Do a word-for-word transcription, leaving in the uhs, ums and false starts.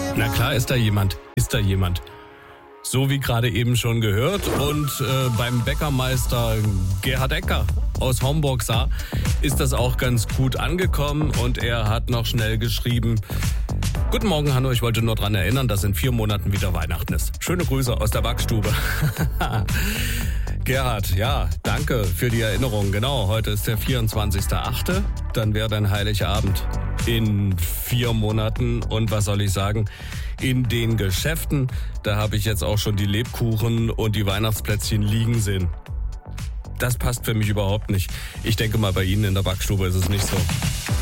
Na klar ist da jemand, ist da jemand. So wie gerade eben schon gehört. Und äh, beim Bäckermeister Gerhard Ecker aus Homburg sah, ist das auch ganz gut angekommen. Und er hat noch schnell geschrieben: Guten Morgen, Hanno, ich wollte nur daran erinnern, dass in vier Monaten wieder Weihnachten ist. Schöne Grüße aus der Backstube. Gerhard, ja, danke für die Erinnerung. Genau, heute ist der vierundzwanzigster achte Dann wäre dann Heiligabend in vier Monaten. Und was soll ich sagen? In den Geschäften, da habe ich jetzt auch schon die Lebkuchen und die Weihnachtsplätzchen liegen sehen. Das passt für mich überhaupt nicht. Ich denke mal, bei Ihnen in der Backstube ist es nicht so.